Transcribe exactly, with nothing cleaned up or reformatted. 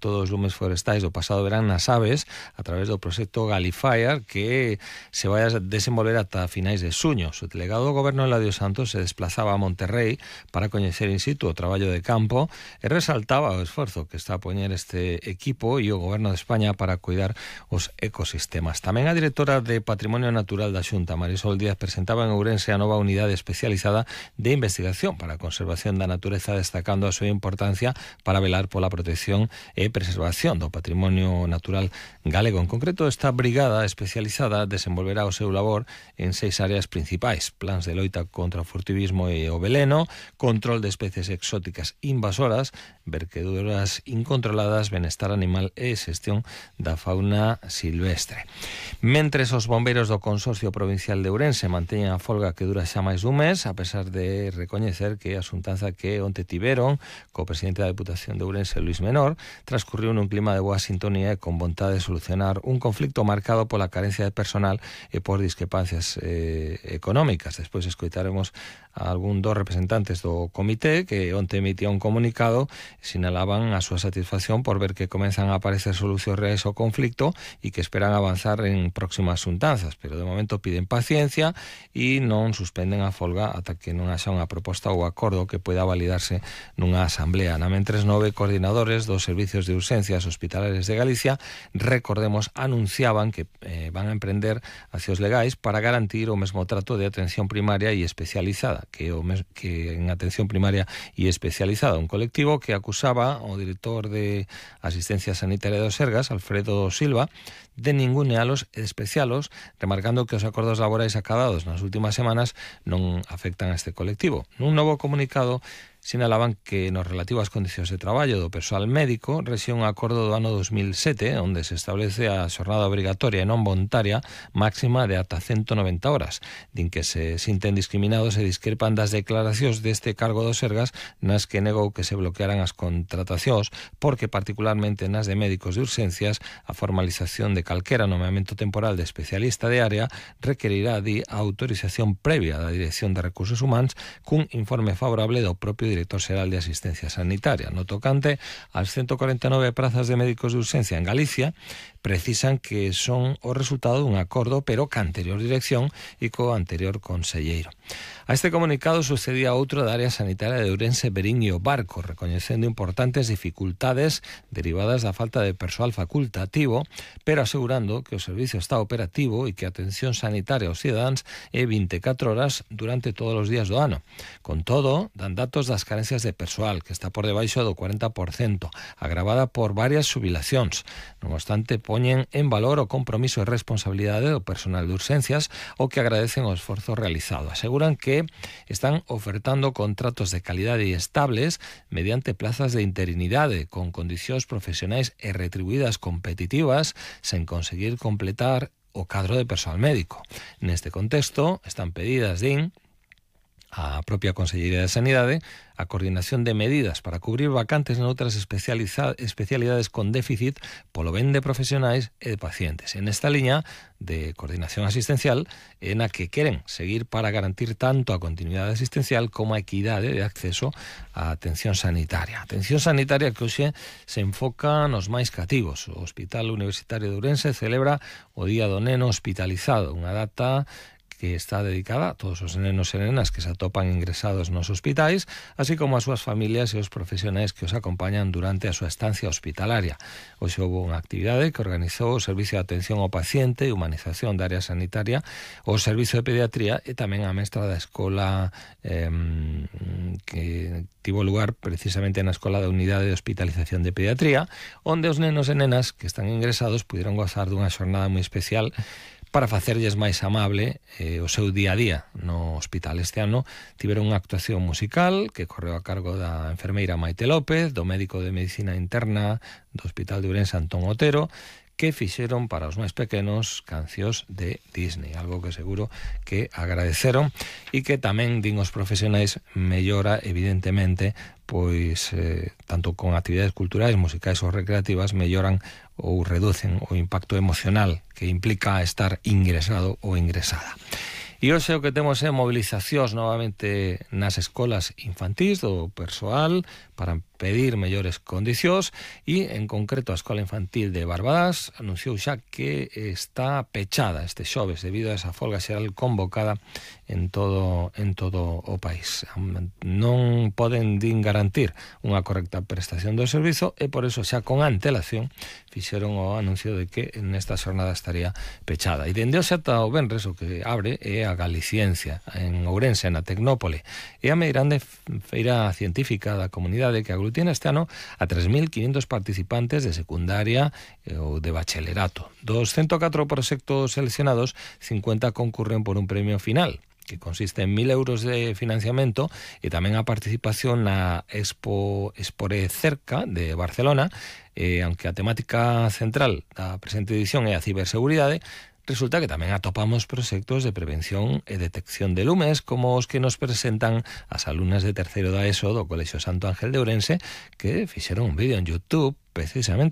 impacto dos lumes forestais do pasado verán nas aves a través do proxecto Galifire, que se vai a desenvolver ata finais de suño. O delegado do Goberno Eladio Santos se desplazaba a Monterrey para coñecer in situ o traballo de campo e resaltaba o esforzo que está a poñer este equipo e o Goberno de España para cuidar os ecosistemas. Tamén a directora de Patrimonio Natural da Xunta, Marisol Díaz, presentaba en Ourense a nova unidade especializada de investigación para a conservación da natureza, destacando a súa importancia para velar pola protección e preservación do patrimonio natural galego. En concreto, esta brigada especializada desenvolverá o seu labor en seis áreas principais: plans de loita contra o furtivismo e o veleno, control de especies exóticas invasoras, verteduras incontroladas, benestar animal e xestión da fauna silvestre. Mentres os bombeiros do Consorcio Provincial de Ourense manteñen a folga que dura xa máis dun mes, a pesar de recoñecer que a xuntanza que onte tiveron co presidente da Deputación de Ourense, Luis Menor, transcurriu nun clima de boa sintonía e con vontade de solucionar un conflicto marcado pola carencia de personal e por discrepancias eh, económicas. Despois escoitaremos a algún dos representantes do comité que onte emitía un comunicado, sinalaban a súa satisfacción por ver que comenzan a aparecer solucións reais ao conflicto e que esperan avanzar en próximas xuntanzas, pero de momento piden paciencia e non suspenden a folga ata que non haxa unha proposta ou acordo que pueda validarse nunha asamblea. Na mentres, nove coordinadores dos servicios de urxencias hospitalarias de Galicia, recordemos, anunciaban que eh, van a emprender accións legais para garantir o mesmo trato de atención primaria e especializada, que, o mes, que en atención primaria e especializada, un colectivo que acusaba o director de Asistencia Sanitaria do Sergas, Alfredo Silva, de ningunealos e desprecialos, remarcando que os acordos laborais acabados nas últimas semanas non afectan a este colectivo. Nun novo comunicado, sinalaban que no relativo ás condicións de traballo do persoal médico rexía un acordo do ano dos mil sete onde se establece a xornada obrigatoria e non voluntaria máxima de ata ciento noventa horas. Din que se sinten discriminados e discrepan das declaracións deste cargo do Sergas, nas que negou que se bloquearan as contratacións porque particularmente nas de médicos de urxencias a formalización de calquera nomeamento temporal de especialista de área requerirá di a autorización previa da Dirección de Recursos Humanos cun informe favorable do propio director xeral de Asistencia Sanitaria. No tocante ás ciento corenta e nove prazas de médicos de urxencia en Galicia, precisan que son o resultado dun acordo, pero ca anterior dirección e co anterior conselleiro. A este comunicado sucedía outro da área sanitaria de Ourense, Verín e o Barco, recoñecendo importantes dificultades derivadas da falta de persoal facultativo, pero asegurando que o servicio está operativo e que a atención sanitaria aos cidadáns é vinte e catro horas durante todos os días do ano. Con todo, dan datos das carencias de persoal, que está por debaixo do cuarenta por cento, agravada por varias xubilacións. Non obstante, poñen en valor o compromiso e responsabilidade do personal de urxencias, o que agradecen o esforzo realizado. Aseguran que están ofertando contratos de calidade e estables mediante plazas de interinidade con condicións profesionais e retribuídas competitivas sen conseguir completar o cadro de persoal médico. Neste contexto, están pedidas, din, a propia Consellería de Sanidade a coordinación de medidas para cubrir vacantes noutras especialidades con déficit polo ben de profesionais e de pacientes. En esta liña de coordinación asistencial en a que queren seguir para garantir tanto a continuidade asistencial como a equidade de acceso á atención sanitaria. A atención sanitaria que hoxe se enfoca nos máis cativos. O Hospital Universitario de Ourense celebra o Día do Neno Hospitalizado, unha data que está dedicada a todos os nenos e nenas que se atopan ingresados nos hospitais, así como as súas familias e os profesionais que os acompañan durante a súa estancia hospitalaria. Hoxe houve unha actividade que organizou o Servicio de Atención ao Paciente e Humanización da Área Sanitaria, o Servicio de Pediatría e tamén a mestra da escola eh, que tivo lugar precisamente na Escola da Unidade de Hospitalización de Pediatría, onde os nenos e nenas que están ingresados puderon gozar dunha xornada moi especial para facerlles máis amable eh, o seu día a día no hospital. Este ano tiveron unha actuación musical que correu a cargo da enfermeira Maite López, do médico de Medicina Interna do Hospital de Ourense, Antón Otero, que fixeron para os máis pequenos cancións de Disney, algo que seguro que agradeceron e que tamén, din os profesionais, mellora evidentemente, pois eh, tanto con actividades culturais, musicais ou recreativas, melloran ou reducen o impacto emocional que implica estar ingresado ou ingresada. E hoxe o que temos é movilizacións novamente nas escolas infantís do persoal para pedir mellores condicións e, en concreto, a Escola Infantil de Barbadas anunciou xa que está pechada este xoves debido a esa folga xeral convocada en todo en todo o país. Non poden din garantir unha correcta prestación do servizo e por eso xa con antelación fixeron o anuncio de que nesta xornada estaría pechada. E dende hoxe ata o venres o que abre é a Galiciencia en Ourense, na Tecnópole, e a meirande feira científica da comunidade que aglutina este ano a tres mil quinhentos participantes de secundaria ou de bacharelato. Dos ciento catro proxectos seleccionados, cincuenta concurren por un premio final, que consiste en mil euros de financiamento e tamén a participación na Expo Espore Cerca de Barcelona, e aunque a temática central da presente edición é a ciberseguridade, resulta que tamén atopamos proxectos de prevención e detección de lumes como os que nos presentan as alumnas de terceiro da ESO do Colexio Santo Ángel de Ourense, que fixeron un vídeo en YouTube precisamente